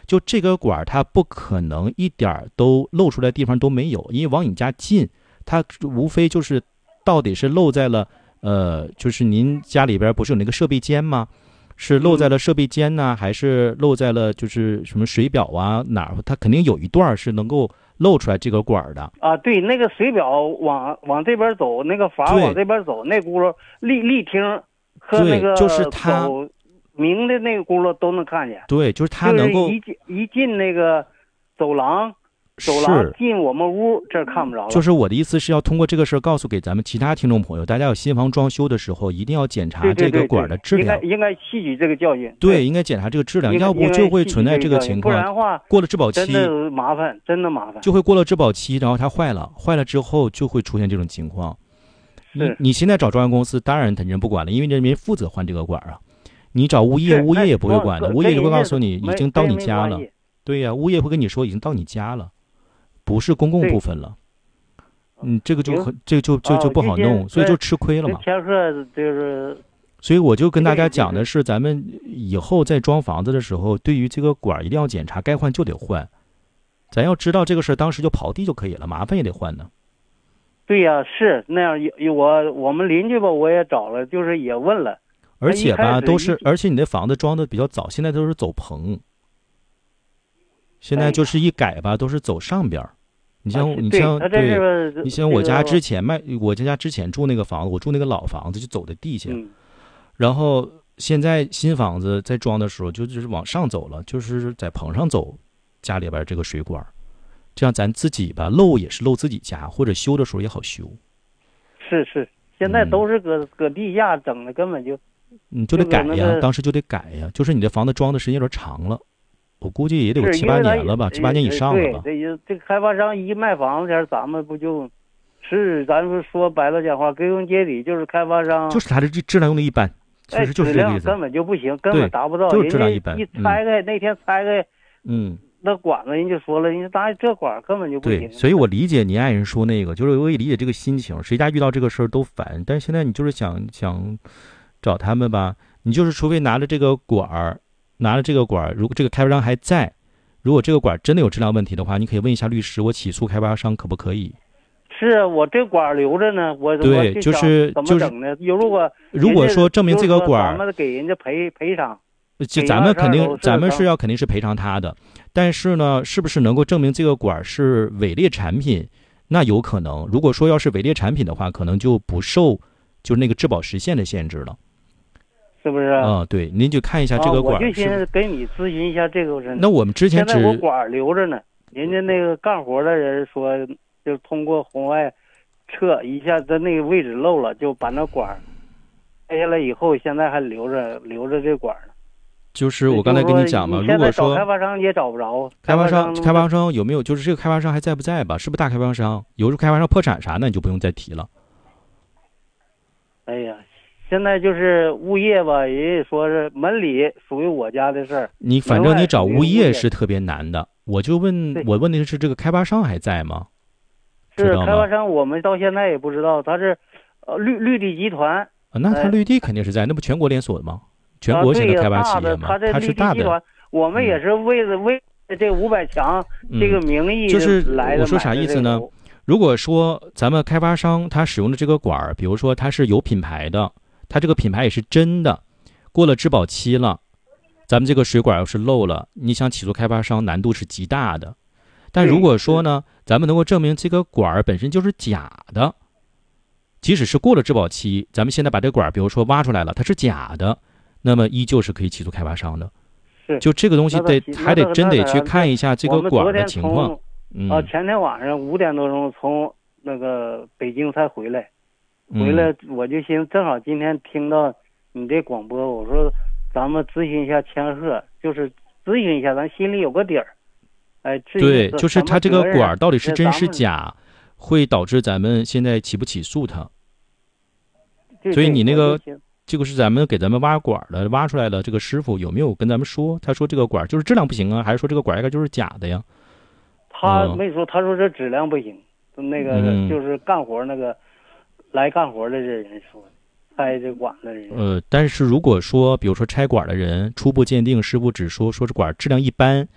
就这个管它不可能一点都漏出来的地方都没有，因为往你家进，它无非就是到底是漏在了就是您家里边不是有那个设备间吗？是漏在了设备间呢，还是漏在了就是什么水表啊哪儿？它肯定有一段是能够漏出来这个管的啊。对，那个水表往这边走，那个阀往这边走，那轱辘立厅和那个就是它走明的那个轱辘都能看见。 对，就是它能够一进那个走廊进我们屋，这看不着了。 就是我的意思是要通过这个事儿告诉给咱们其他听众朋友，大家有新房装修的时候，一定要检查这个管的质量。 应该吸取这个教训。 对，应该检查这个质量，要不就会存在这个情况。 不然的话， 过了质保期， 真的麻烦，真的麻烦。 就会过了质保期，然后它坏了之后就会出现这种情况。你现在找装修公司，当然人不管了，因为人没负责换这个管啊。你找物业也不会管的，物业就会告诉你已经到你家了。对呀，物业会跟你说已经到你家了。不是公共部分了，这个就不好弄，所以就吃亏了嘛。 前客就是， 所以我就跟大家讲的是，咱们以后在装房子的时候，对于这个管一定要检查，该换就得换。咱要知道这个事儿，当时就刨地就可以了，麻烦也得换呢。 对呀，是那样。我们邻居吧，我也找了，就是也问了， 而且你的房子装的比较早，现在都是走棚，现在就是一改吧，都是走上边。你像我家之前我家之前住那个房子，我住那个老房子就走的地下，然后现在新房子在装的时候就是往上走了，就是在棚上走家里边这个水管，这样咱自己吧漏也是漏自己家，或者修的时候也好修。 是，现在都是搁地下整的，根本就就得改呀，当时就得改呀，就是你的房子装的时间有点长了。我估计也得有7、8年了吧，7、8年以上了吧。 对，这个开发商一卖房子前，咱们不就是咱们说白了讲话，归根结底就是开发商， 就是他的质量用的一般，其实就是这个意思。 根本就不行，根本达不到。 就是质量一般。 一拆开那天拆开，那管子人就说了，人家这管根本就不行。 对，所以我理解您爱人说那个，就是我也理解这个心情，谁家遇到这个事儿都烦。但是现在你就是想找他们吧，你就是除非拿着这个管，如果这个开发商还在，如果这个管真的有质量问题的话，你可以问一下律师，我起诉开发商可不可以？ 是我这管留着呢， 对，就是怎么整呢？ 如果说证明这个管， 咱们给人家赔偿， 咱们肯定是赔偿他的，但是呢，是不是能够证明这个管是伪劣产品？那有可能。如果说要是伪劣产品的话，可能就不受就是那个质保时限的限制了。 是不是？ 对，您就看一下这个管。 我就先给你咨询一下这个事。 那我们之前现在我管留着呢，人家那个干活的人说，就通过红外测一下，在那个位置漏了，就把那管拆下来以后，现在还留着这管呢。 就是我刚才跟你讲嘛，如果说开发商也找不着， 开发商有没有？就是这个开发商还在不在吧？是不是大开发商？有时候开发商破产啥，那你就不用再提了。 哎呀。现在就是物业吧，人家说是门里属于我家的事儿。 反正你找物业是特别难的。我问的是这个开发商还在吗？ 是开发商，我们到现在也不知道，他是绿地集团。 那他绿地肯定是在，那不全国连锁的吗？全国性的开发企业吗？ 他是大的。 我们也是为这500强这个名义就是来的。 我说啥意思呢？如果说咱们开发商他使用的这个管，比如说他是有品牌的。它这个品牌也是真的，过了质保期了，咱们这个水管要是漏了，你想起诉开发商难度是极大的。但如果说呢，咱们能够证明这个管本身就是假的，即使是过了质保期，咱们现在把这个管比如说挖出来了，它是假的，那么依旧是可以起诉开发商的。就这个东西还得真得去看一下这个管的情况。 前天晚上5点多钟从那个北京才回来，我就寻思正好今天听到你这广播，我说咱们咨询一下千鹤，就是咨询一下，咱心里有个底儿。 对，就是他这个管到底是真是假，会导致咱们现在起不起诉他。所以你那个这个是给咱们挖管的，挖出来的这个师傅有没有跟咱们说？他说这个管就是质量不行啊，还是说这个管应该就是假的呀？ 他没说，他说这质量不行，那个就是干活那个。来干活的这人说，拆这管的人。 但是如果说，比如说拆管的人初步鉴定，师傅只说这管质量一般，